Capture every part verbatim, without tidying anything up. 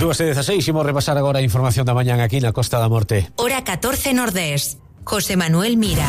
dúas e dezaseis, imos repasar agora a información da mañán aquí na Costa da Morte. Hora catorce Nordés. José Manuel Mira.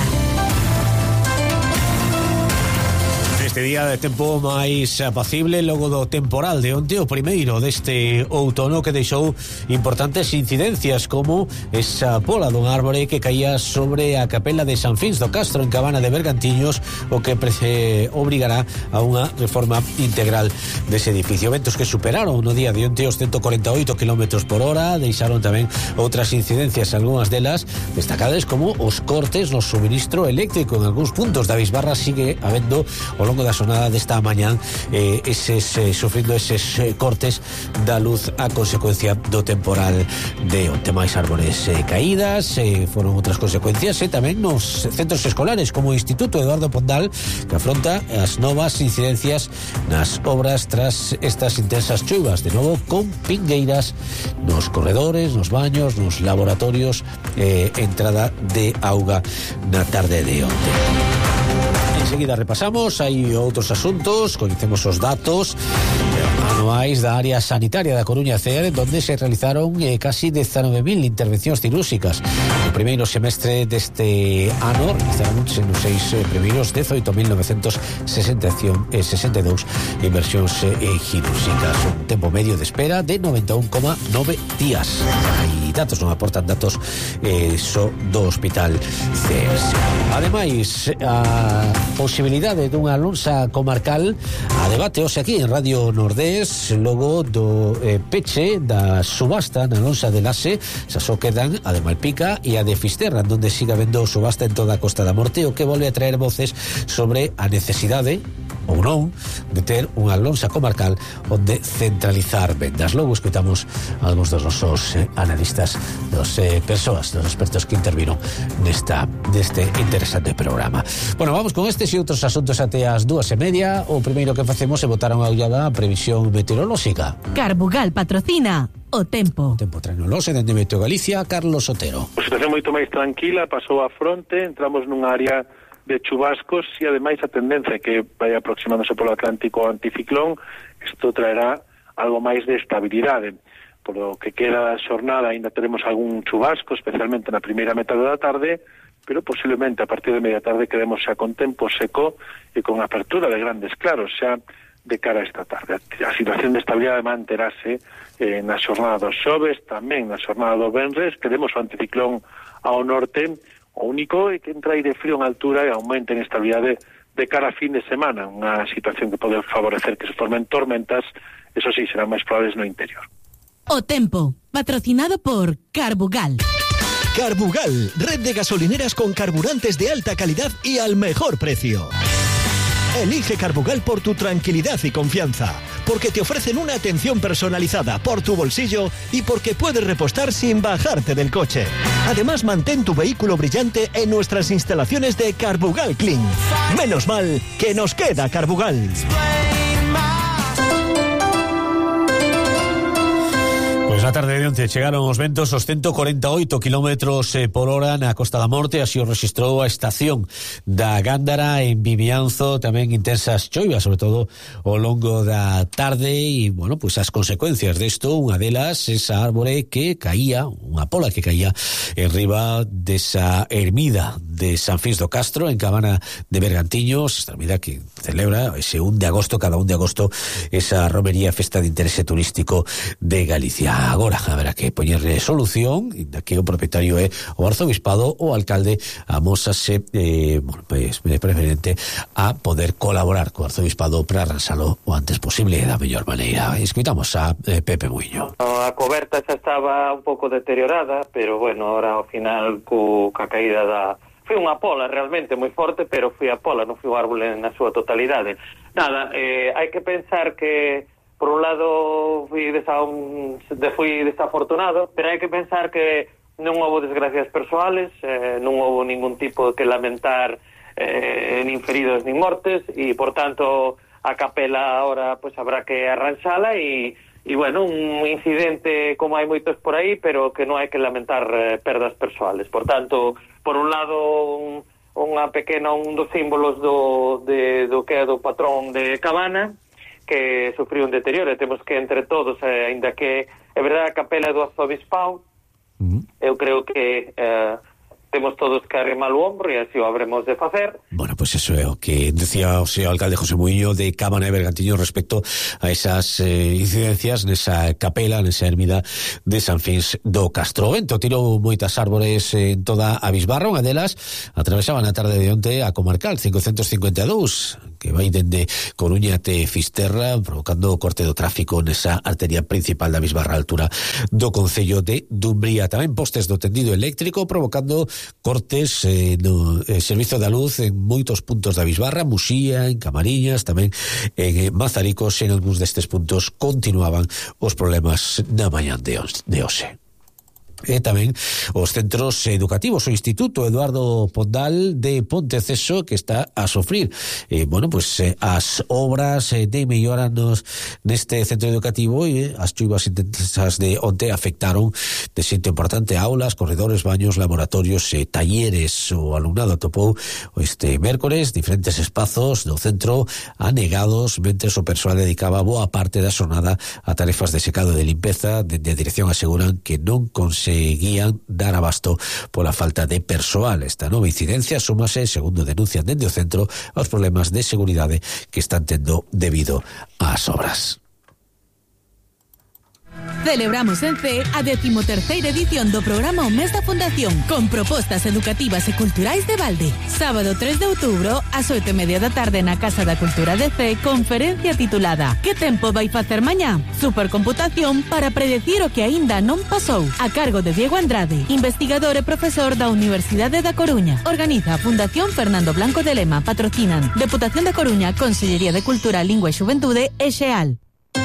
Este día de tempo máis apacible logo do temporal de onte, o primeiro deste outono, que deixou importantes incidencias, como esa pola dun árbore que caía sobre a capela de San Fins do Castro en Cabana de Bergantiños, o que prece, obrigará a unha reforma integral dese edificio. Ventos que superaron no día de onte os ciento corenta e oito kilómetros por hora, deixaron tamén outras incidencias, algunhas delas destacadas como os cortes no suministro eléctrico en algúns puntos da Bisbarra. Sigue habendo ao longo da sonada desta mañán eh, eses, eh, sufrindo eses eh, cortes da luz a consecuencia do temporal de onte. Máis árbores eh, caídas, eh, foron outras consecuencias e eh, tamén nos centros escolares, como o Instituto Eduardo Pondal, que afronta as novas incidencias nas obras tras estas intensas chuvas, de novo con pingueiras nos corredores, nos baños, nos laboratorios, eh, entrada de auga na tarde de onte. Enseguida repasamos, hai outros asuntos, coñecemos os datos anuais da área sanitaria da Coruña C E R, donde se realizaron eh, casi dezanove mil intervencións cirúrxicas. No primeiro semestre deste ano realizaron nos seis eh, primeiros dezoito mil novecentos sesenta e dous inversións eh, cirúrxicas. Un tempo medio de espera de noventa e un coma nove días. Hai datos, non aportan datos eh, so do Hospital C E R. Ademais, a posibilidade dunha lonxa comarcal a debate hoxe aquí en Radio Nordés, logo do eh, peche da subasta na lonxa de Lase. Xa só quedan a de Malpica e a de Fisterra, onde siga vendo subasta en toda a Costa da Morte, o que volve a traer voces sobre a necesidade ou non de ter unha lonxa comarcal onde centralizar vendas. Logo escutamos algúns dos nosos eh, analistas, dos eh, persoas, dos expertos que interviron nesta deste interesante programa. Bueno, vamos con estes e outros asuntos até as dúas e media. O primeiro que facemos é botar unha ollada a previsión meteorolóxica. Carbugal patrocina o tempo. O tempo traenolose dende Meteo Galicia, Carlos Otero. A situación moito máis tranquila, pasou a fronte, entramos nunha área de chubascos e ademais a tendencia que vai aproximándose polo Atlántico anticiclón. Isto traerá algo máis de estabilidade. Por lo que queda da xornada ainda teremos algún chubasco, especialmente na primeira metade da tarde, pero posiblemente a partir de media tarde quedemos xa con tempo seco e con apertura de grandes claros xa de cara a esta tarde. A situación de estabilidade manterase eh, na xornada dos xoves, tamén na xornada do venres. Queremos o anticiclón ao norte. O único é que entra aire frío en altura e aumenta en estabilidade de cara a fin de semana, unha situación que pode favorecer que se formen tormentas, eso sí, serán máis probables no interior. O tempo, patrocinado por Carbugal. Carbugal, red de gasolineras con carburantes de alta calidad y al mejor precio. Elige Carbugal por tu tranquilidad y confianza, porque te ofrecen una atención personalizada por tu bolsillo y porque puedes repostar sin bajarte del coche. Además, mantén tu vehículo brillante en nuestras instalaciones de Carbugal Clean. Menos mal que nos queda Carbugal. Pois na tarde de onte chegaron os ventos os ciento corenta e oito kilómetros por hora na Costa da Morte. Así o rexistrou a estación da Gándara en Vimianzo. Tamén intensas choivas, sobre todo ao longo da tarde. E, bueno, pois as consecuencias desto, unha delas, esa árbore que caía, unha pola que caía en riba desa ermida de San Fins do Castro en Cabana de Bergantiños, esta ermida que celebra ese un de agosto, cada un de agosto, esa romería, festa de interese turístico de Galicia. Agora haberá que poñerle solución, da que o propietario é o arzobispado, o alcalde amósase eh, bueno, pues, preferente a poder colaborar co arzobispado para arransalo o antes posible da mellor maneira. Escoitamos a eh, Pepe Muiño. A coberta xa estaba un pouco deteriorada, pero bueno, ahora ao final co ca caída da... Foi unha pola realmente moi forte, pero foi a pola, non foi o árbol na súa totalidade. Nada, eh, hai que pensar que por un lado fui, desa, un, de, fui desafortunado, pero hai que pensar que non houve desgracias persoales, eh, non houve ningún tipo que lamentar eh, nin feridos nin mortes, e por tanto a capela ahora pues habrá que arranxala e, e bueno, un incidente como hai moitos por aí, pero que non hai que lamentar eh, perdas persoales. Por tanto, por un lado un, unha pequena, un dos símbolos do, de, do que é do patrón de Cabana, que sufriu un deterioro e temos que entre todos, eh, ainda que é verdade a capela do arzobispado, uh-huh. eu creo que eh, temos todos que arrimar o ombro e así o habremos de facer. Bueno, pues eso é o que decía o seu alcalde José Muiño de Cámara de Bergantiños respecto a esas eh, incidencias nesa capela, nesa ermida de San Fins do Castro. O vento tirou moitas árbores en toda a Bisbarra, unha delas atravesaba na tarde de onte a comarcal cincocentos cincuenta e dous, que vai dende Coruña até Fisterra, provocando o corte do tráfico nesa arteria principal da Bisbarra, a altura do concello de Dumbría. Tamén postes do tendido eléctrico provocando cortes eh, no eh, servizo da luz en moitos puntos da Bisbarra, Muxía, en Camariñas, tamén en eh, Mazaricos. En algúns destes puntos continuaban os problemas na mañá de, de hoxe. E tamén os centros educativos, o Instituto Eduardo Pondal de Ponteceso, que está a sofrir eh, bueno, pues eh, as obras eh, de melloranos neste centro educativo, e eh, as chuvas intensas de onte afectaron de xente importante aulas, corredores, baños, laboratorios e eh, talleres. O alumnado atopou este mércores diferentes espazos do centro anegados, mentres o persoal dedicaba boa parte da xornada a tarefas de secado e de limpeza. Dende a dirección aseguran que non conseguían dar abasto pola falta de persoal. Esta nova incidencia súmase, segundo denuncian dende o centro, aos problemas de seguridade que están tendo debido ás obras. Celebramos en C a decimoterceira edición do programa O Mes da Fundación, con propostas educativas e culturais de balde. Sábado tres de outubro, ás oito e media da tarde na Casa da Cultura de C, conferencia titulada Que tempo vai facer mañá? Supercomputación para predecir o que aínda non pasou, a cargo de Diego Andrade, investigador e profesor da Universidade da Coruña. Organiza a Fundación Fernando Blanco de Lema. Patrocinan Deputación da Coruña, Consellería de Cultura, Lingua e Xuventude e Xeal.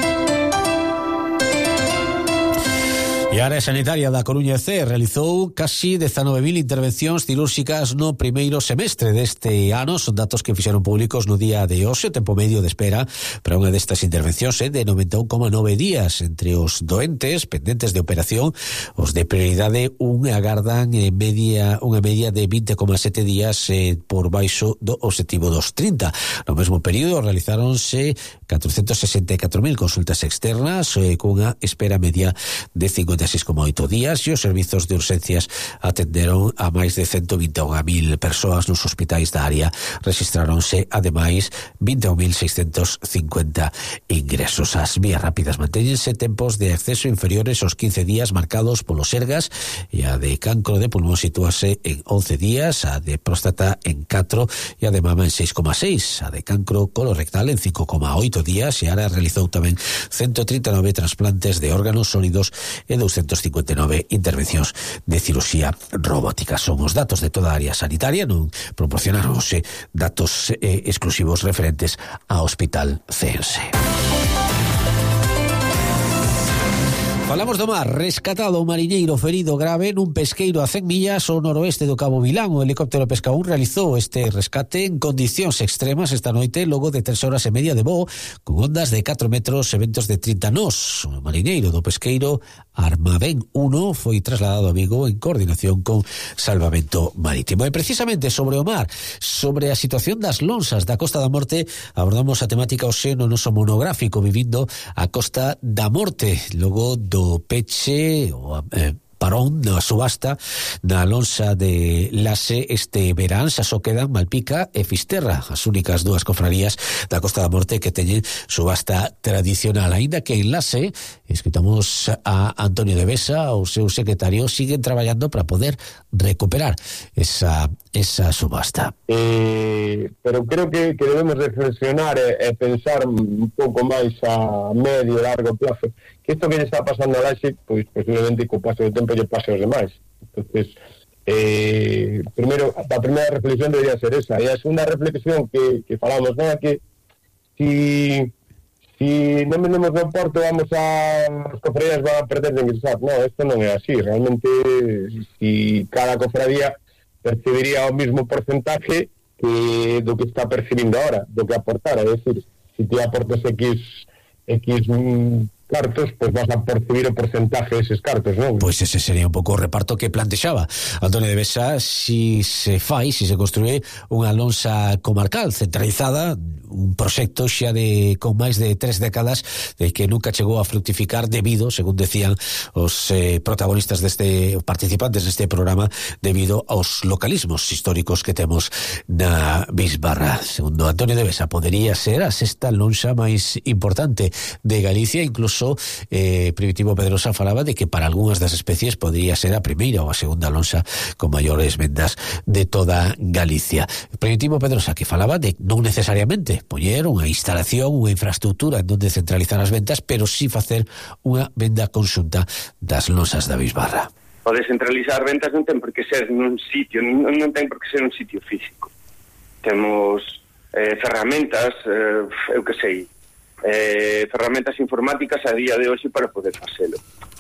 E a área sanitaria da Coruña C realizou casi dezanove mil intervencións cirúrxicas no primeiro semestre deste ano. Son datos que fixeron públicos no día de hoxe. O tempo medio de espera para unha destas intervencións é de noventa e un coma nove días. Entre os doentes pendentes de operación, os de prioridade un agardan en media, unha media de vinte coma sete días eh, por baixo do obxectivo dos trinta. No mesmo período realizáronse catrocentos sesenta e catro mil consultas externas eh, cunha espera media de cincuenta e seis coma oito días, e os servizos de urxencias atenderon a máis de ciento vinte e un mil persoas. Nos hospitais da área rexistráronse ademais vinte e un mil seiscentos cincuenta ingresos. As vías rápidas mantéñense tempos de acceso inferiores aos quince días marcados polo Sergas, e a de cancro de pulmón sitúase en once días, a de próstata en catro e a de mama en seis coma seis, a de cancro colorectal en cinco coma oito días, e ahora realizou tamén ciento trinta e nove trasplantes de órganos sólidos e doscientos cincuenta e nove intervencións de cirurxía robótica. Son os datos de toda a área sanitaria, non proporcionáronse datos eh, exclusivos referentes ao Hospital Cense. Falamos do mar. Rescatado un mariñeiro ferido grave nun pesqueiro a cen millas ao noroeste do Cabo Vilán. O helicóptero Pescaún realizou este rescate en condicións extremas esta noite, logo de tres horas e media de voo, con ondas de catro metros e ventos de trinta nós. O mariñeiro do pesqueiro Armavén uno foi trasladado a Vigo en coordinación con Salvamento Marítimo. E precisamente sobre o mar, sobre a situación das lonsas da Costa da Morte, abordamos a temática hoxe no noso monográfico Vivindo a Costa da Morte, logo do peche o eh, parón na subasta na lonsa de Lase este verán. Xa só quedan Malpica e Fisterra, as únicas dúas cofradías da Costa da Morte que teñen subasta tradicional. Aínda que en Lase, escutamos a Antonio de Besa, o seu secretario, siguen traballando para poder recuperar esa, esa subasta. Eh, pero creo que, que debemos reflexionar e, e pensar un pouco máis a medio e largo plazo, que isto que lle está pasando a Laxe, pois posiblemente co paso do tempo lle pase aos demais. Entonces, eh, primeiro, a primeira reflexión debería ser esa, e a segunda reflexión que, que falamos, non, é que si, si non vendemos no porto, vamos a as cofradías van a perder de ingresar. Non, isto non é así. Realmente, si cada cofradía percibiría o mismo porcentaje que do que está percibindo ahora, do que aportar, é dicir, si ti aportas X X cartos, pois vas a percibir o porcentaje deses cartos, non? Pois ese sería un pouco o reparto que plantexaba Antonio de Besa si se fai, si se construye unha lonxa comarcal centralizada, un proxecto xa de con máis de tres décadas de que nunca chegou a fructificar debido, según decían os eh, protagonistas deste, participantes deste programa, debido aos localismos históricos que temos na Bisbarra. Segundo Antonio de Besa, podería ser a sexta lonxa máis importante de Galicia, incluso eh, Primitivo Pedrosa falaba de que para algunhas das especies podría ser a primeira ou a segunda lonxa con maiores vendas de toda Galicia. Primitivo Pedrosa que falaba de non necesariamente poñer unha instalación, unha infraestructura en donde centralizar as ventas, pero sí facer unha venda conxunta das lonxas da Bisbarra. O descentralizar ventas non ten por que ser nun sitio, non, non ten por que ser un sitio físico. Temos eh, ferramentas, eh, eu que sei, eh, ferramentas informáticas a día de hoxe para poder facelo.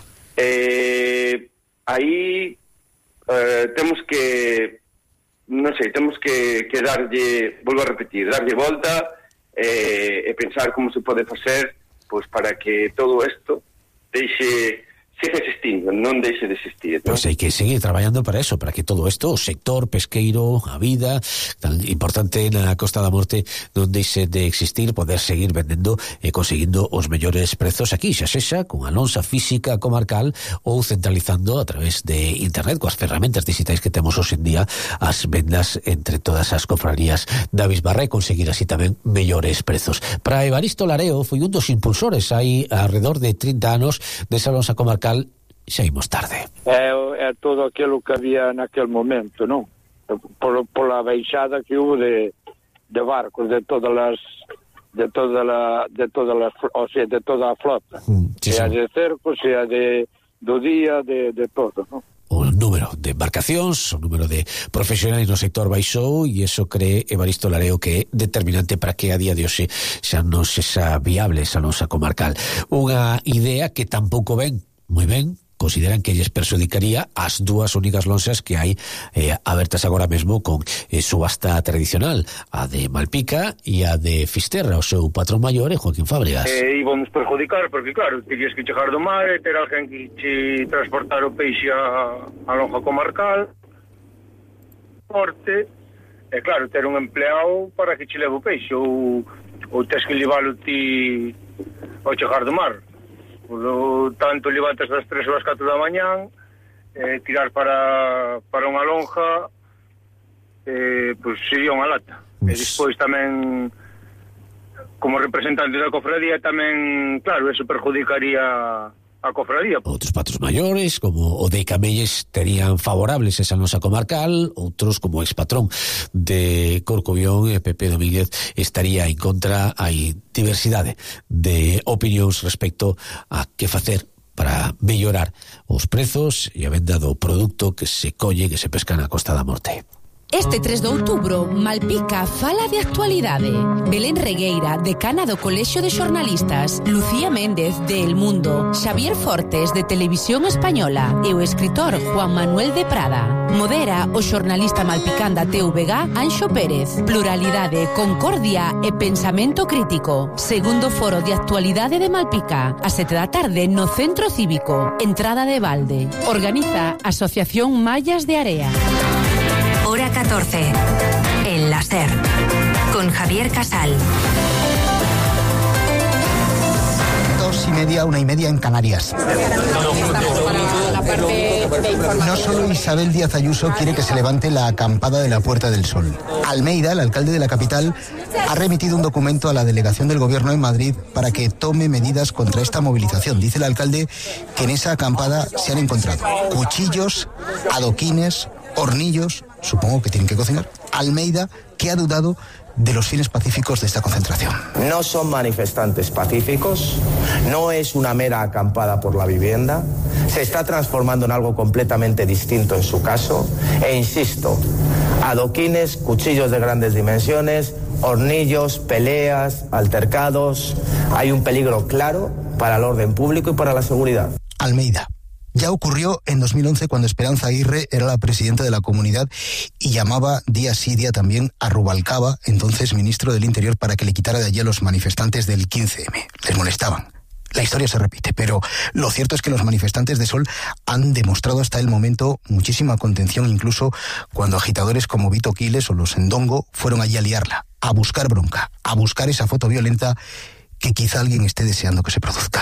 Eh, aí eh, temos que, non sei, temos que, que darlle, volvo a repetir, darlle volta eh, e pensar como se pode facer pois para que todo isto deixe siga existindo, non deixe de existir, ¿no? Pois hai que seguir traballando para eso, para que todo isto, o sector pesqueiro, a vida tan importante na Costa da Morte, non deixe de existir, poder seguir vendendo e conseguindo os mellores prezos aquí, xa sexa con a lonxa física comarcal ou centralizando a través de internet, coas ferramentas digitais que temos hoxe en día, as vendas entre todas as cofrarías da Bisbarra e conseguir así tamén mellores prezos. Para Evaristo Lareo foi un dos impulsores hai alrededor de trinta anos desa lonxa comarcal. Xa imos tarde. É, é todo aquilo que había naquel momento, non? Por, pola baixada que hubo de, de barcos de todas as de toda la, de todas las, o sea, de toda a flota. Mm, sí, sea sí. De cerco, sea de do día, de, de todo, non? O número de embarcacións, o número de profesionais no sector baixou e iso cree Evaristo Lareo que é determinante para que a día de hoxe xa non sexa viable esa nosa comarcal. Unha idea que tampouco ven moi ben, consideran que lles perxudicaría as dúas únicas lonxas que hai eh, abertas agora mesmo con eh, subasta tradicional, a de Malpica e a de Fisterra, o seu patrón maior é Joaquín Fábregas. Eh, íbamos perjudicar porque claro, tenías que chegar do mar e ter alguén que che transportar o peixe a, a lonja comarcal porte, e claro, ter un empleado para que che leve o peixe ou, ou tes que levalo ti ao chegar do mar. Por lo tanto, levantas das tres ou as catro da mañán, eh, tirar para, para unha lonja, eh, pois sería unha lata. E despois tamén, como representante da cofradía, tamén, claro, eso perjudicaría a cofradía. Outros patros maiores, como o de Camelles, terían favorables esa nosa comarcal, outros, como expatrón de Corcobión, Pepe Domínguez, estaría en contra. Hai diversidade de opinións respecto a que facer para mellorar os prezos e a venda do produto que se colle, que se pesca na Costa da Morte. Este tres de outubro, Malpica fala de actualidade. Belén Regueira, decana do Colexio de Xornalistas, Lucía Méndez, de El Mundo, Xavier Fortes, de Televisión Española e o escritor Juan Manuel de Prada. Modera o xornalista malpicanda T V G, Anxo Pérez. Pluralidade, concordia e pensamento crítico. Segundo foro de actualidade de Malpica, a sete da tarde no Centro Cívico. Entrada de balde. Organiza Asociación Mallas de Area. Hora catorce. El láser. Con Javier Casal. Dos y media, una y media en Canarias. No solo Isabel Díaz Ayuso quiere que se levante la acampada de la Puerta del Sol. Almeida, el alcalde de la capital, ha remitido un documento a la delegación del gobierno en Madrid para que tome medidas contra esta movilización. Dice el alcalde que en esa acampada se han encontrado cuchillos, adoquines, hornillos, supongo que tienen que cocinar. Almeida, que ha dudado de los fines pacíficos de esta concentración. No son manifestantes pacíficos, no es una mera acampada por la vivienda, se está transformando en algo completamente distinto en su caso, e insisto, adoquines, cuchillos de grandes dimensiones, hornillos, peleas, altercados, hay un peligro claro para el orden público y para la seguridad. Almeida. Ya ocurrió en dos mil once cuando Esperanza Aguirre era la presidenta de la comunidad y llamaba día sí día también a Rubalcaba, entonces ministro del Interior, para que le quitara de allí a los manifestantes del quince eme. Les molestaban. La historia se repite, pero lo cierto es que los manifestantes de Sol han demostrado hasta el momento muchísima contención, incluso cuando agitadores como Vito Quiles o los Endongo fueron allí a liarla, a buscar bronca, a buscar esa foto violenta que quizá alguien esté deseando que se produzca.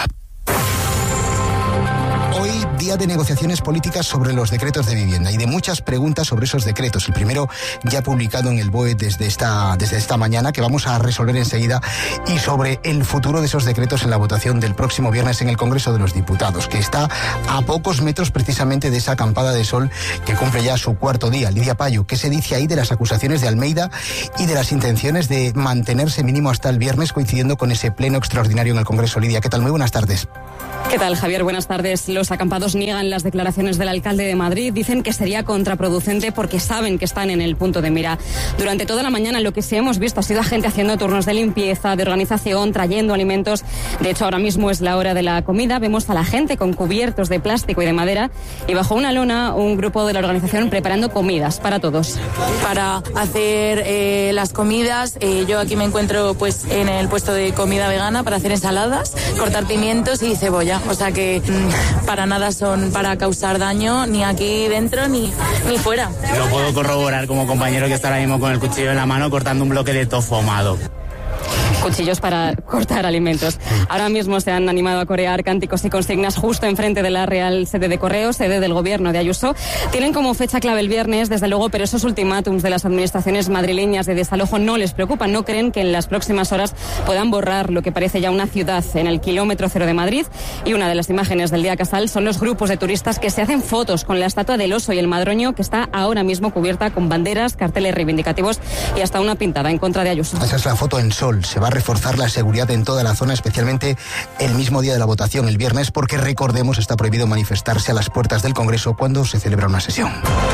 Hoy, día de negociaciones políticas sobre los decretos de vivienda y de muchas preguntas sobre esos decretos. El primero ya publicado en el B O E desde esta, desde esta mañana, que vamos a resolver enseguida, y sobre el futuro de esos decretos en la votación del próximo viernes en el Congreso de los Diputados, que está a pocos metros precisamente de esa acampada de Sol que cumple ya su cuarto día. Lidia Payo, ¿qué se dice ahí de las acusaciones de Almeida y de las intenciones de mantenerse mínimo hasta el viernes, coincidiendo con ese pleno extraordinario en el Congreso? Lidia, ¿qué tal? Muy buenas tardes. ¿Qué tal, Javier? Buenas tardes. Los acampados niegan las declaraciones del alcalde de Madrid. Dicen que sería contraproducente porque saben que están en el punto de mira. Durante toda la mañana lo que sí hemos visto ha sido a gente haciendo turnos de limpieza, de organización, trayendo alimentos. De hecho, ahora mismo es la hora de la comida. Vemos a la gente con cubiertos de plástico y de madera y bajo una lona un grupo de la organización preparando comidas para todos. Para hacer eh, las comidas, eh, yo aquí me encuentro pues en el puesto de comida vegana para hacer ensaladas, cortar pimientos y cebolla. O sea que mmm, para nada son para causar daño ni aquí dentro ni, ni fuera. Lo puedo corroborar como compañero que está ahora mismo con el cuchillo en la mano cortando un bloque de tofu ahumado. Cuchillos para cortar alimentos. Ahora mismo se han animado a corear cánticos y consignas justo enfrente de la Real Sede de Correos, sede del gobierno de Ayuso. Tienen como fecha clave el viernes, desde luego, pero esos ultimátums de las administraciones madrileñas de desalojo no les preocupan. No creen que en las próximas horas puedan borrar lo que parece ya una ciudad en el kilómetro cero de Madrid. Y una de las imágenes del día Casal son los grupos de turistas que se hacen fotos con la estatua del oso y el madroño, que está ahora mismo cubierta con banderas, carteles reivindicativos y hasta una pintada en contra de Ayuso. Esa es la foto en Sol. Se va a reforzar la seguridad en toda la zona, especialmente el mismo día de la votación, el viernes, porque recordemos está prohibido manifestarse a las puertas del Congreso cuando se celebra una sesión.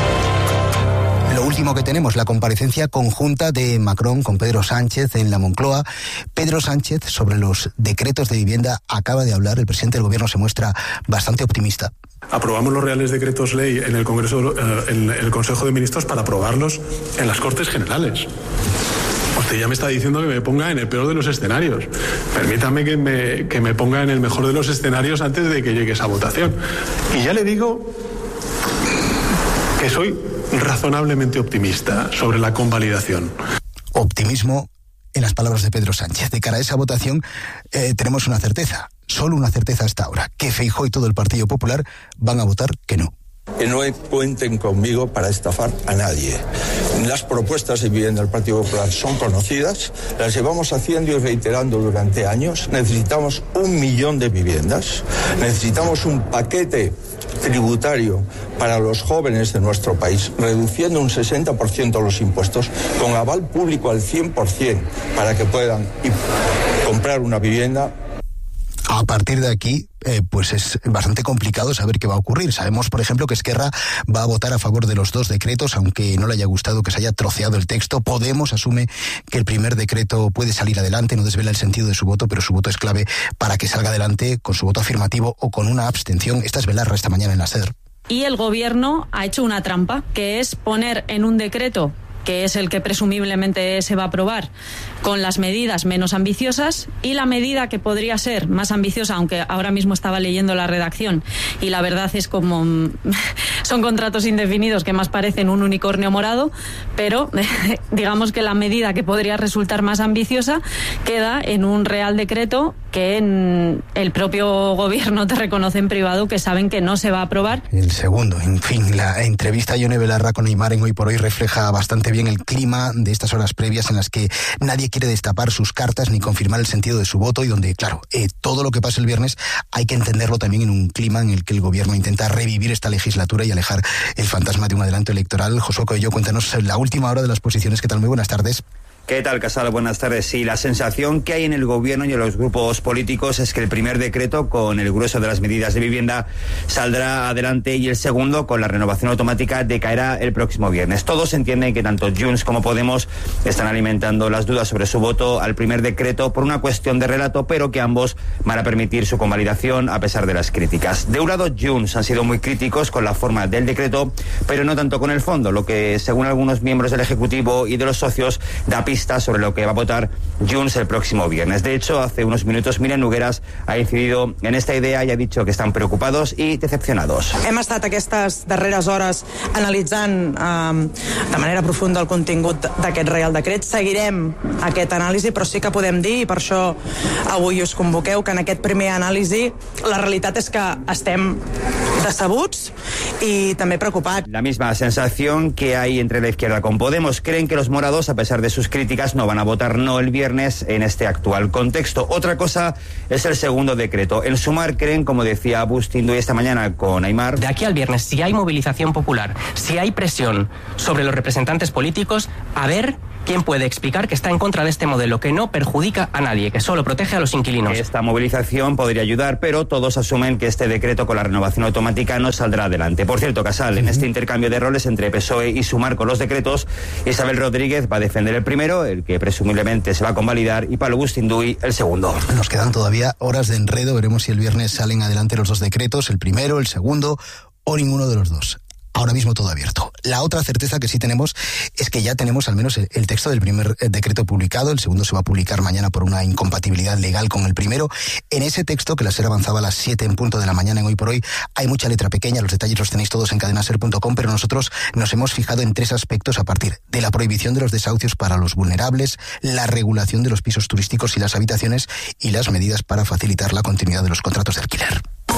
Lo último que tenemos, la comparecencia conjunta de Macron con Pedro Sánchez en la Moncloa. Pedro Sánchez, sobre los decretos de vivienda, acaba de hablar. El presidente del Gobierno se muestra bastante optimista. Aprobamos los reales decretos ley en el Congreso, en el Consejo de Ministros para aprobarlos en las Cortes Generales. Usted ya me está diciendo que me ponga en el peor de los escenarios. Permítame que me, que me ponga en el mejor de los escenarios antes de que llegue esa votación. Y ya le digo que soy razonablemente optimista sobre la convalidación. Optimismo en las palabras de Pedro Sánchez. De cara a esa votación eh, tenemos una certeza, solo una certeza hasta ahora, que Feijóo y todo el Partido Popular van a votar que no. Que no cuenten conmigo para estafar a nadie. Las propuestas de vivienda del Partido Popular son conocidas, las llevamos haciendo y reiterando durante años. Necesitamos un millón de viviendas, necesitamos un paquete tributario para los jóvenes de nuestro país, reduciendo un sesenta por ciento los impuestos, con aval público al cien por ciento, para que puedan comprar una vivienda. A partir de aquí, eh, pues es bastante complicado saber qué va a ocurrir. Sabemos, por ejemplo, que Esquerra va a votar a favor de los dos decretos, aunque no le haya gustado que se haya troceado el texto. Podemos asume que el primer decreto puede salir adelante, no desvela el sentido de su voto, pero su voto es clave para que salga adelante con su voto afirmativo o con una abstención. Esta es Belarra esta mañana en la SER. Y el gobierno ha hecho una trampa, que es poner en un decreto, que es el que presumiblemente se va a aprobar, con las medidas menos ambiciosas, y la medida que podría ser más ambiciosa, aunque ahora mismo estaba leyendo la redacción y la verdad es como son contratos indefinidos que más parecen un unicornio morado, pero digamos que la medida que podría resultar más ambiciosa queda en un real decreto que en el propio gobierno te reconoce en privado que saben que no se va a aprobar. El segundo, en fin, la entrevista a Ione Belarra con Aymar en Hoy por Hoy refleja bastante bien el clima de estas horas previas en las que nadie quiere destapar sus cartas ni confirmar el sentido de su voto, y donde, claro, eh, todo lo que pase el viernes hay que entenderlo también en un clima en el que el gobierno intenta revivir esta legislatura y alejar el fantasma de un adelanto electoral. Josué Coello, cuéntanos la última hora de las posiciones. ¿Qué tal? Muy buenas tardes. ¿Qué tal, Casal? Buenas tardes. Sí, la sensación que hay en el gobierno y en los grupos políticos es que el primer decreto, con el grueso de las medidas de vivienda, saldrá adelante, y el segundo, con la renovación automática, decaerá el próximo viernes. Todos entienden que tanto Junts como Podemos están alimentando las dudas sobre su voto al primer decreto por una cuestión de relato, pero que ambos van a permitir su convalidación a pesar de las críticas. De un lado, Junts han sido muy críticos con la forma del decreto, pero no tanto con el fondo, lo que, según algunos miembros del Ejecutivo y de los socios, da pista pista sobre lo que va a votar Junts el próximo viernes. De hecho, hace unos minutos Míriam Nogueras ha incidido en esta idea y ha dicho que están preocupados y decepcionados. Hem estat aquestes darreres hores analitzant eh, de manera profunda el contingut d'aquest Reial Decret. Seguirem aquest anàlisi, però sí que podem dir, i per això avui us convoqueu, que en aquest primer anàlisi la realitat és que estem decebuts y también preocupados. La misma sensación que hay entre la izquierda con Podemos. Creen que los morados, a pesar de sus críticas, no van a votar no el viernes en este actual contexto. Otra cosa es el segundo decreto. En Sumar creen, como decía Agustín Duy esta mañana con Aymar, de aquí al viernes, si hay movilización popular, si hay presión sobre los representantes políticos, a ver quién puede explicar que está en contra de este modelo, que no perjudica a nadie, que solo protege a los inquilinos. Esta movilización podría ayudar, pero todos asumen que este decreto con la renovación automática no saldrá adelante. Por cierto, Casal, en este intercambio de roles entre P S O E y Sumar con los decretos, Isabel Rodríguez va a defender el primero, el que presumiblemente se va a convalidar, y Pablo Agustín Duy el segundo. Nos quedan todavía horas de enredo, veremos si el viernes salen adelante los dos decretos, el primero, el segundo o ninguno de los dos. Ahora mismo todo abierto. La otra certeza que sí tenemos es que ya tenemos al menos el, el texto del primer decreto publicado. El segundo se va a publicar mañana por una incompatibilidad legal con el primero. En ese texto, que la SER avanzaba a las siete en punto de la mañana en Hoy por Hoy, hay mucha letra pequeña. Los detalles los tenéis todos en cadena ser punto com, pero nosotros nos hemos fijado en tres aspectos a partir de la prohibición de los desahucios para los vulnerables, la regulación de los pisos turísticos y las habitaciones y las medidas para facilitar la continuidad de los contratos de alquiler.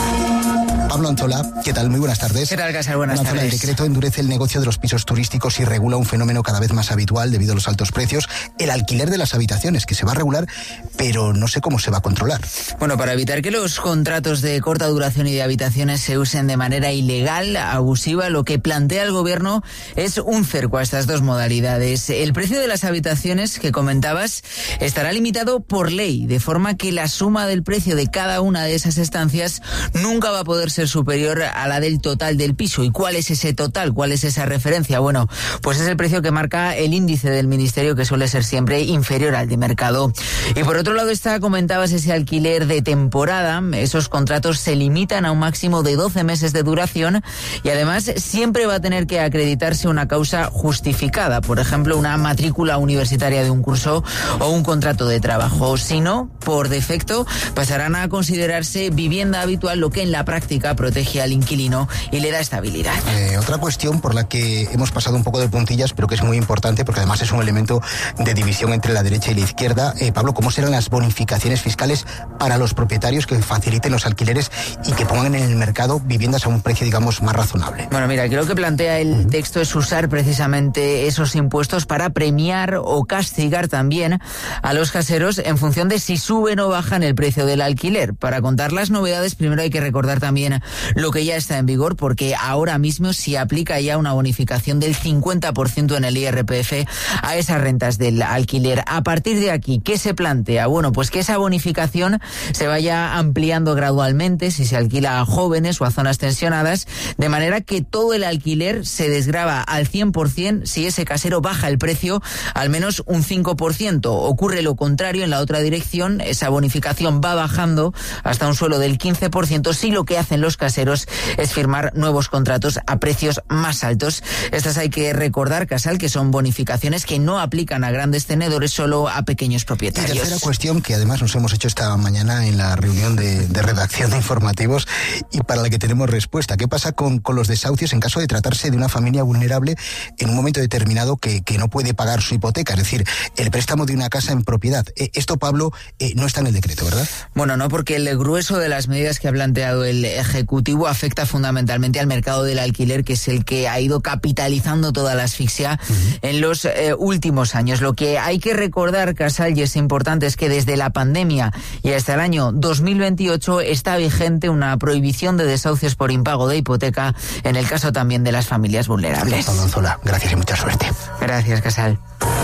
Pablo Anzola, ¿qué tal? Muy buenas tardes. ¿Qué tal, Casal? Buenas Anzola, tardes. El decreto endurece el negocio de los pisos turísticos y regula un fenómeno cada vez más habitual debido a los altos precios, el alquiler de las habitaciones, que se va a regular, pero no sé cómo se va a controlar. Bueno, para evitar que los contratos de corta duración y de habitaciones se usen de manera ilegal, abusiva, lo que plantea el gobierno es un cerco a estas dos modalidades. El precio de las habitaciones que comentabas estará limitado por ley, de forma que la suma del precio de cada una de esas estancias nunca va a poder ser superior a la del total del piso. ¿Y cuál es ese total? ¿Cuál es esa referencia? Bueno, pues es el precio que marca el índice del Ministerio, que suele ser siempre inferior al de mercado. Y por otro lado está, comentabas, ese alquiler de temporada. Esos contratos se limitan a un máximo de doce meses de duración y además siempre va a tener que acreditarse una causa justificada, por ejemplo, una matrícula universitaria de un curso o un contrato de trabajo. Si no, por defecto, pasarán a considerarse vivienda habitual, lo que en la práctica protege al inquilino y le da estabilidad. Eh, otra cuestión por la que hemos pasado un poco de puntillas, pero que es muy importante porque además es un elemento de división entre la derecha y la izquierda. Eh, Pablo, ¿cómo serán las bonificaciones fiscales para los propietarios que faciliten los alquileres y que pongan en el mercado viviendas a un precio, digamos, más razonable? Bueno, mira, creo que plantea el texto es usar precisamente esos impuestos para premiar o castigar también a los caseros en función de si suben o bajan el precio del alquiler. Para contar las novedades, primero hay que recordar también lo que ya está en vigor, porque ahora mismo se aplica ya una bonificación del cincuenta por ciento en el I R P F a esas rentas del alquiler. A partir de aquí, ¿qué se plantea? Bueno, pues que esa bonificación se vaya ampliando gradualmente si se alquila a jóvenes o a zonas tensionadas, de manera que todo el alquiler se desgrava al cien por ciento si ese casero baja el precio al menos un cinco por ciento. Ocurre lo contrario en la otra dirección, esa bonificación va bajando hasta un suelo del quince por ciento si lo que hacen los caseros es firmar nuevos contratos a precios más altos. Estas hay que recordar, Casal, que son bonificaciones que no aplican a grandes tenedores, solo a pequeños propietarios. Y tercera cuestión que además nos hemos hecho esta mañana en la reunión de, de redacción de informativos y para la que tenemos respuesta. ¿Qué pasa con, con los desahucios en caso de tratarse de una familia vulnerable en un momento determinado que, que no puede pagar su hipoteca? Es decir, el préstamo de una casa en propiedad. Eh, esto, Pablo, eh, no está en el decreto, ¿verdad? Bueno, no, porque el grueso de las medidas que ha planteado el Ejecutivo afecta fundamentalmente al mercado del alquiler, que es el que ha ido capitalizando toda la asfixia uh-huh. en los eh, últimos años. Lo que hay que recordar, Casal, y es importante, es que desde la pandemia y hasta el año dos mil veintiocho está vigente una prohibición de desahucios por impago de hipoteca en el caso también de las familias vulnerables. Pablo Anzola, gracias y mucha suerte. Gracias, Casal.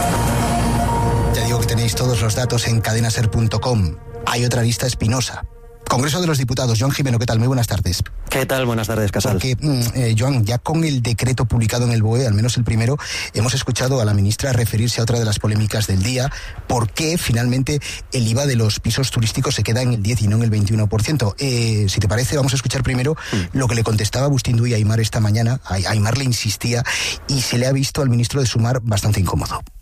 Ya digo que tenéis todos los datos en cadena ser punto com. Hay otra lista espinosa. Congreso de los Diputados. Joan Jimeno, ¿qué tal? Muy buenas tardes. ¿Qué tal? Buenas tardes, Casal. Porque, eh, Joan, ya con el decreto publicado en el B O E, al menos el primero, hemos escuchado a la ministra referirse a otra de las polémicas del día. ¿Por qué finalmente el I V A de los pisos turísticos se queda en el diez y no en el veintiuno por ciento? Eh, si te parece, vamos a escuchar primero mm. lo que le contestaba Agustín Duy a Aymar esta mañana. A Aymar le insistía y se le ha visto al ministro de Sumar bastante incómodo.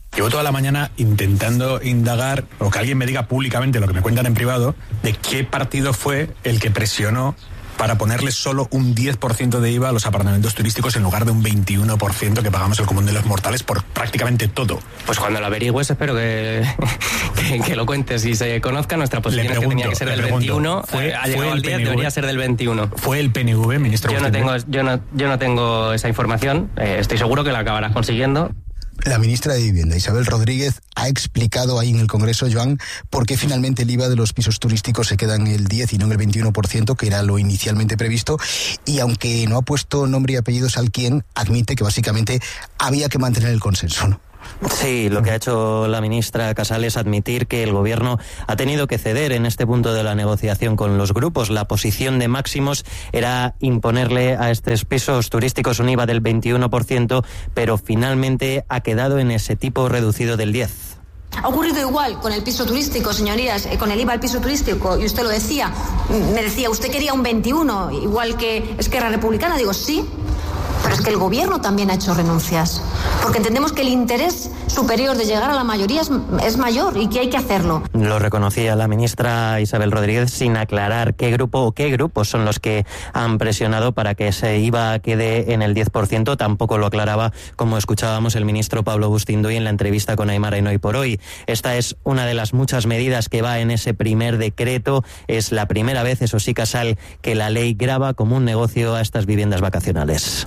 Llevo toda la mañana intentando indagar, o que alguien me diga públicamente lo que me cuentan en privado, de qué partido fue el que presionó para ponerle solo un diez por ciento de I V A a los apartamentos turísticos en lugar de un veintiuno por ciento que pagamos el común de los mortales por prácticamente todo. Pues cuando lo averigües espero que, que, que lo cuentes y se conozca. Nuestra posición pregunto, es que tenía que ser del pregunto, veintiuno, fue, ha llegado el diez, debería ser del veintiuno. ¿Fue el P N V, ministro? Yo no tengo, yo no, yo no tengo esa información, eh, estoy seguro que la acabarás consiguiendo. La ministra de Vivienda, Isabel Rodríguez, ha explicado ahí en el Congreso, Joan, por qué finalmente el I V A de los pisos turísticos se queda en el diez y no en el veintiuno por ciento, que era lo inicialmente previsto, y aunque no ha puesto nombre y apellidos al quién, admite que básicamente había que mantener el consenso, ¿no? Sí, lo que ha hecho la ministra Casal es admitir que el Gobierno ha tenido que ceder en este punto de la negociación con los grupos. La posición de Máximos era imponerle a estos pisos turísticos un I V A del veintiuno por ciento, pero finalmente ha quedado en ese tipo reducido del diez por ciento. Ha ocurrido igual con el piso turístico, señorías, eh, con el I V A al piso turístico, y usted lo decía, me decía, usted quería un veintiuno, igual que Esquerra Republicana. Digo, sí, pero es que el Gobierno también ha hecho renuncias, porque entendemos que el interés superior de llegar a la mayoría es, es mayor y que hay que hacerlo. Lo reconocía la ministra Isabel Rodríguez sin aclarar qué grupo o qué grupos son los que han presionado para que ese I V A quede en el diez por ciento. Tampoco lo aclaraba, como escuchábamos, el ministro Pablo Bustinduy en la entrevista con Aymara en Hoy por Hoy. Esta es una de las muchas medidas que va en ese primer decreto. Es la primera vez, eso sí, Casal, que la ley grava como un negocio a estas viviendas vacacionales.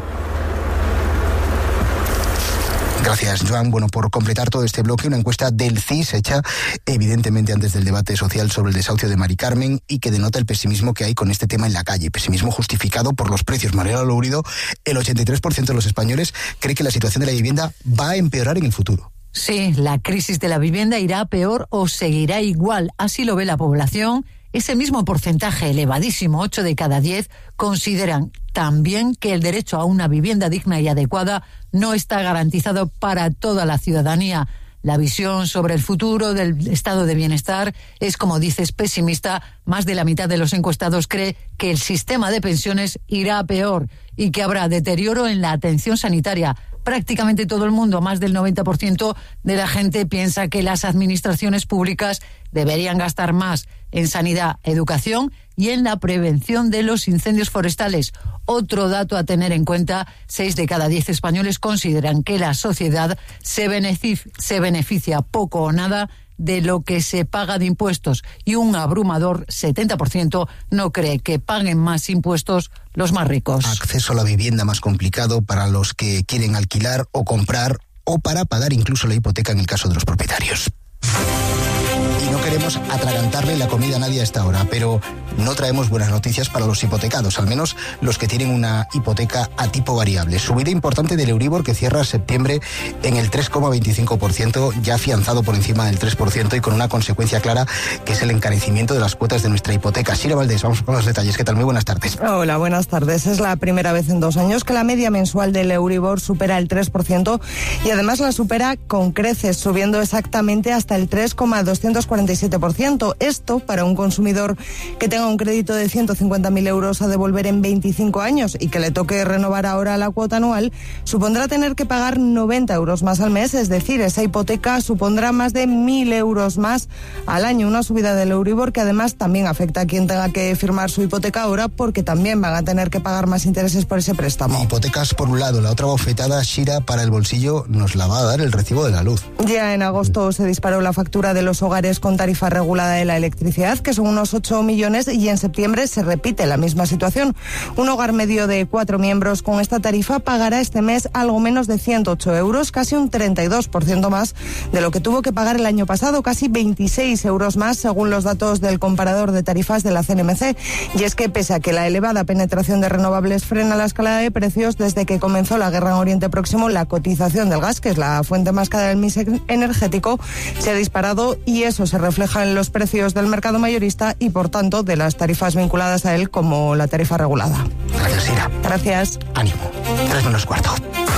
Gracias, Joan. Bueno, por completar todo este bloque, una encuesta del C I S hecha evidentemente antes del debate social sobre el desahucio de Mari Carmen y que denota el pesimismo que hay con este tema en la calle. Pesimismo justificado por los precios. Mariano Lourido, el ochenta y tres por ciento de los españoles cree que la situación de la vivienda va a empeorar en el futuro. Sí, la crisis de la vivienda irá peor o seguirá igual. Así lo ve la población. Ese mismo porcentaje elevadísimo, ocho de cada diez, consideran también que el derecho a una vivienda digna y adecuada no está garantizado para toda la ciudadanía. La visión sobre el futuro del estado de bienestar es, como dices, pesimista. Más de la mitad de los encuestados cree que el sistema de pensiones irá a peor y que habrá deterioro en la atención sanitaria. Prácticamente todo el mundo, más del noventa por ciento de la gente, piensa que las administraciones públicas deberían gastar más en sanidad, educación y en la prevención de los incendios forestales. Otro dato a tener en cuenta, seis de cada diez españoles consideran que la sociedad se beneficia, se beneficia poco o nada de lo que se paga de impuestos, y un abrumador setenta por ciento no cree que paguen más impuestos los más ricos. Acceso a la vivienda más complicado para los que quieren alquilar o comprar, o para pagar incluso la hipoteca en el caso de los propietarios. Y no queremos atragantarle la comida a nadie a esta hora, pero no traemos buenas noticias para los hipotecados, al menos los que tienen una hipoteca a tipo variable. Subida importante del Euribor, que cierra septiembre en el tres coma veinticinco por ciento, ya afianzado por encima del tres por ciento y con una consecuencia clara, que es el encarecimiento de las cuotas de nuestra hipoteca. Sira Valdés, vamos con los detalles. ¿Qué tal? Muy buenas tardes. Hola, buenas tardes. Es la primera vez en dos años que la media mensual del Euribor supera el tres por ciento y además la supera con creces, subiendo exactamente hasta el tres coma doscientos cuarenta y siete por ciento. Esto para un consumidor que tenga un crédito de ciento cincuenta mil euros a devolver en veinticinco años y que le toque renovar ahora la cuota anual, supondrá tener que pagar noventa euros más al mes, es decir, esa hipoteca supondrá más de mil euros más al año. Una subida del Euribor que además también afecta a quien tenga que firmar su hipoteca ahora, porque también van a tener que pagar más intereses por ese préstamo. Hipotecas por un lado, la otra bofetada, Shira, para el bolsillo nos la va a dar el recibo de la luz. Ya en agosto se disparó la factura de los hogares con tarifa regulada de la electricidad, que son unos ocho millones, y en septiembre se repite la misma situación. Un hogar medio de cuatro miembros con esta tarifa pagará este mes algo menos de ciento ocho euros, casi un treinta y dos por ciento más de lo que tuvo que pagar el año pasado, casi veintiséis euros más según los datos del comparador de tarifas de la C N M C. Y es que pese a que la elevada penetración de renovables frena la escalada de precios, desde que comenzó la guerra en Oriente Próximo, la cotización del gas, que es la fuente más cara del mix energético, se ha disparado, y eso se refleja en los precios del mercado mayorista y por tanto de las tarifas vinculadas a él, como la tarifa regulada. Gracias, Ira. Gracias. Ánimo. Tres menos cuarto.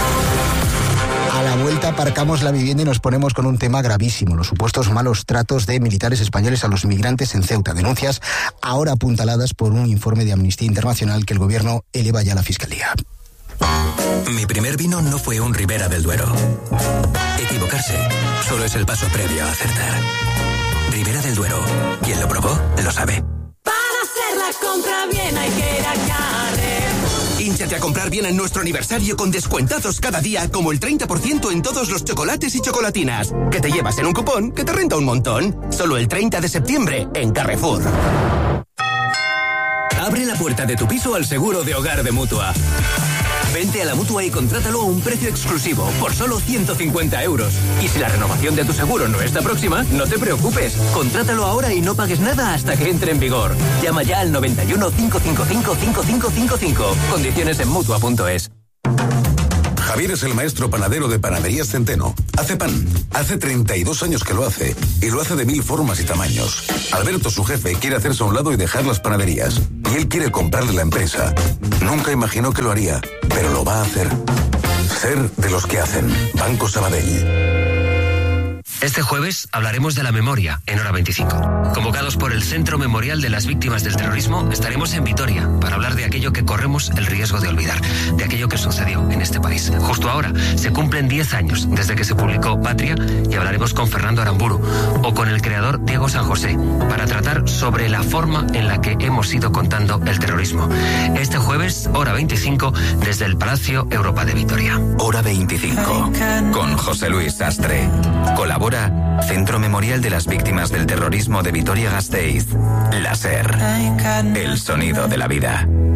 A la vuelta aparcamos la vivienda y nos ponemos con un tema gravísimo: los supuestos malos tratos de militares españoles a los migrantes en Ceuta. Denuncias ahora apuntaladas por un informe de Amnistía Internacional que el gobierno eleva ya a la Fiscalía. Mi primer vino no fue un Ribera del Duero. Equivocarse solo es el paso previo a acertar. Ribera del Duero. Quien lo probó, lo sabe. Para hacer la compra bien hay que ir a Carrefour. Hínchate a comprar bien en nuestro aniversario con descuentazos cada día, como el treinta por ciento en todos los chocolates y chocolatinas. Que te llevas en un cupón que te renta un montón. Solo el treinta de septiembre en Carrefour. Abre la puerta de tu piso al seguro de hogar de Mutua. Vente a la Mutua y contrátalo a un precio exclusivo, por solo ciento cincuenta euros. Y si la renovación de tu seguro no está próxima, no te preocupes. Contrátalo ahora y no pagues nada hasta que entre en vigor. Llama ya al noventa y uno, cinco cinco cinco, cinco cinco cinco cinco. Condiciones en Mutua punto es. Javier es el maestro panadero de Panaderías Centeno. Hace pan. Hace treinta y dos años que lo hace. Y lo hace de mil formas y tamaños. Alberto, su jefe, quiere hacerse a un lado y dejar las panaderías. Y él quiere comprarle la empresa. Nunca imaginó que lo haría, pero lo va a hacer. Ser de los que hacen. Banco Sabadell. Este jueves hablaremos de la memoria en Hora veinticinco. Convocados por el Centro Memorial de las Víctimas del Terrorismo, estaremos en Vitoria para hablar de aquello que corremos el riesgo de olvidar, de aquello que sucedió en este país. Justo ahora se cumplen diez años desde que se publicó Patria y hablaremos con Fernando Aramburu o con el creador Diego San José para tratar sobre la forma en la que hemos ido contando el terrorismo. Este jueves, Hora veinticinco, desde el Palacio Europa de Vitoria. Hora veinticinco, con José Luis Sastre. Colabora Centro Memorial de las Víctimas del Terrorismo de Vitoria-Gasteiz. La SER. El sonido de la vida.